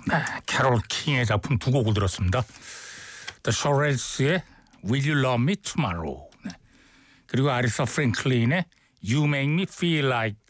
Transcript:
캐롤 킹의 작품 두 곡을 들었습니다. The Shorels의 Will You Love Me Tomorrow, 그리고 아리사 프랭클린의 You Make Me Feel Like